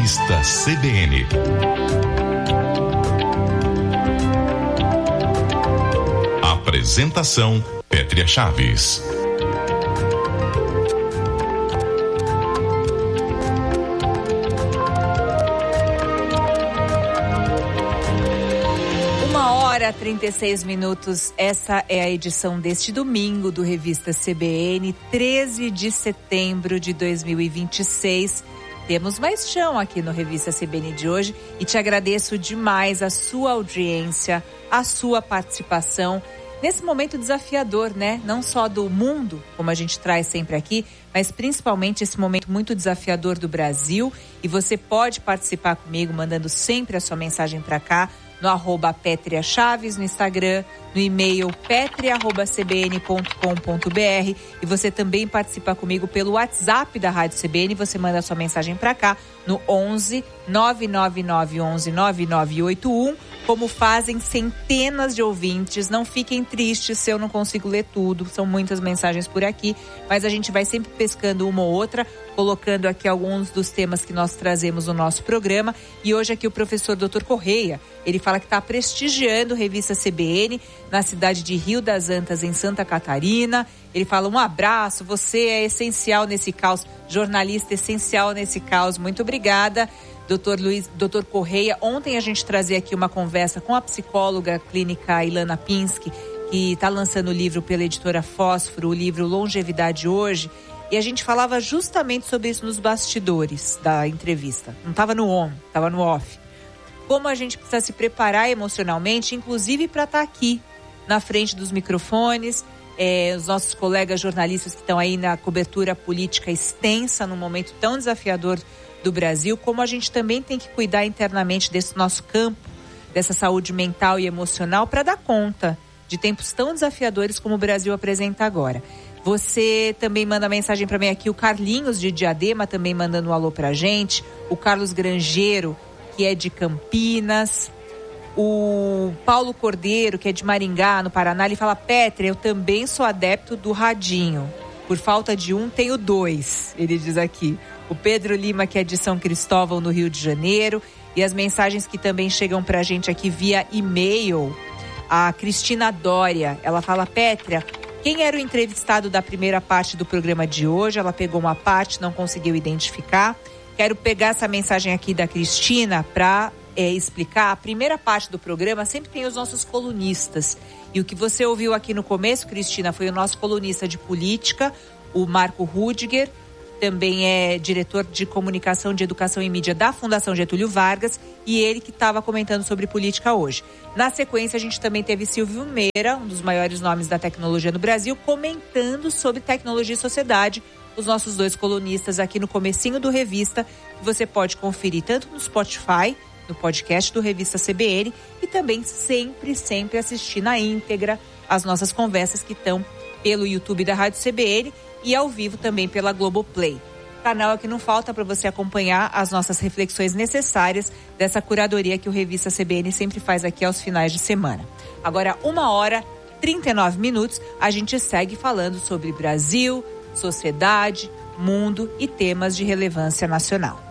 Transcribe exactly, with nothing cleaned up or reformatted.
Revista C B N. Apresentação: Pétria Chaves. Uma hora, trinta e seis minutos. Essa é a edição deste domingo do Revista C B N, treze de setembro de dois mil e vinte e seis. Temos mais chão aqui no Revista C B N de hoje e te agradeço demais a sua audiência, a sua participação nesse momento desafiador, né? Não só do mundo, como a gente traz sempre aqui, mas principalmente esse momento muito desafiador do Brasil. E você pode participar comigo mandando sempre a sua mensagem para cá no arroba Pétria Chaves no Instagram, no e-mail pétria arroba c b n ponto com ponto b r, e você também participa comigo pelo WhatsApp da Rádio C B N. Você manda a sua mensagem para cá no onze nove nove nove onze nove nove oito um, como fazem centenas de ouvintes. Não fiquem tristes se eu não consigo ler tudo, são muitas mensagens por aqui, mas a gente vai sempre pescando uma ou outra, colocando aqui alguns dos temas que nós trazemos no nosso programa. E hoje aqui o professor doutor Correia, ele fala que está prestigiando a Revista C B N na cidade de Rio das Antas, em Santa Catarina. Ele fala: um abraço, você é essencial nesse caos, jornalista essencial nesse caos. Muito obrigada, doutor Luiz, doutor Correia. Ontem a gente trazia aqui uma conversa com a psicóloga clínica Ilana Pinsky, que está lançando o livro pela editora Fósforo, o livro Longevidade Hoje. E a gente falava justamente sobre isso nos bastidores da entrevista. Não estava no on, estava no off. Como a gente precisa se preparar emocionalmente, inclusive para estar aqui na frente dos microfones. É, os nossos colegas jornalistas que estão aí na cobertura política extensa, num momento tão desafiador do Brasil, como a gente também tem que cuidar internamente desse nosso campo, dessa saúde mental e emocional, para dar conta de tempos tão desafiadores como o Brasil apresenta agora. Você também manda mensagem para mim aqui, o Carlinhos de Diadema também mandando um alô pra gente, o Carlos Grangeiro, que é de Campinas, o Paulo Cordeiro, que é de Maringá, no Paraná. Ele fala: Pétria, eu também sou adepto do radinho, por falta de um tenho dois, ele diz aqui. O Pedro Lima, que é de São Cristóvão, no Rio de Janeiro, e as mensagens que também chegam pra gente aqui via e-mail. A Cristina Dória, ela fala: Pétria, quem era o entrevistado da primeira parte do programa de hoje? Ela pegou uma parte, não conseguiu identificar. Quero pegar essa mensagem aqui da Cristina para é, explicar. A primeira parte do programa sempre tem os nossos colunistas. E o que você ouviu aqui no começo, Cristina, foi o nosso colunista de política, o Marco Rudiger, que também é diretor de comunicação de educação e mídia da Fundação Getúlio Vargas, e ele que estava comentando sobre política hoje. Na sequência, a gente também teve Silvio Meira, um dos maiores nomes da tecnologia no Brasil, comentando sobre tecnologia e sociedade. Os nossos dois colunistas aqui no comecinho do Revista, que você pode conferir tanto no Spotify, no podcast do Revista C B N, e também sempre, sempre assistir na íntegra as nossas conversas que estão pelo YouTube da Rádio C B N e ao vivo também pela Globoplay. Canal que não falta para você acompanhar as nossas reflexões necessárias dessa curadoria que o Revista C B N sempre faz aqui aos finais de semana. Agora, uma hora, trinta e nove minutos, a gente segue falando sobre Brasil, sociedade, mundo e temas de relevância nacional.